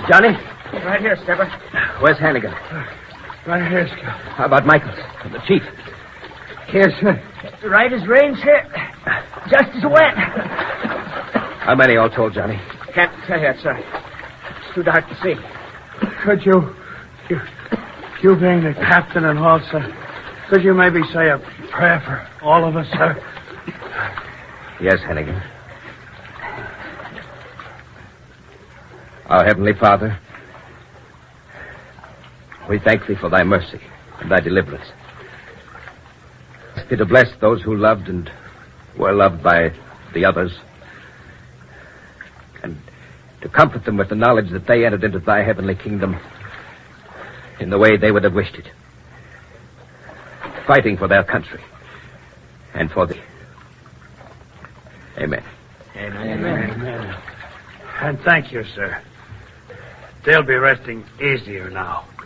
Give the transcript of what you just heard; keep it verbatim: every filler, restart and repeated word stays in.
Johnny? Right here, Stepper. Where's Hannigan? Right here, Scout. How about Michaels? The chief? Here, sir. Right as rain, sir. Just as wet. How many all told, Johnny? Can't tell yet, sir. It's too dark to see. Could you, you, you being the captain and all, sir, could you maybe say a prayer for all of us, sir? Yes, Hannigan. Our Heavenly Father, we thank Thee for Thy mercy and Thy deliverance. Ask Thee to bless those who loved and were loved by the others, and to comfort them with the knowledge that they entered into Thy heavenly kingdom in the way they would have wished it, fighting for their country and for Thee. Amen. Amen. Amen. Amen. And thank you, sir. They'll be resting easier now.